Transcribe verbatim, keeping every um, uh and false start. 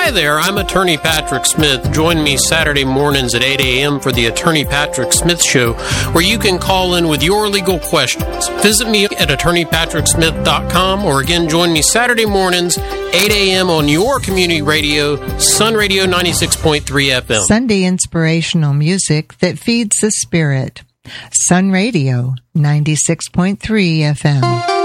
Hi there, I'm Attorney Patrick Smith. Join me Saturday mornings at eight a.m. for the Attorney Patrick Smith Show, where you can call in with your legal questions. Visit me at attorney patrick smith dot com, or again, join me Saturday mornings, eight a.m. on your community radio, Sun Radio ninety-six point three F M. Sunday inspirational music that feeds the spirit. Sun Radio ninety-six point three F M.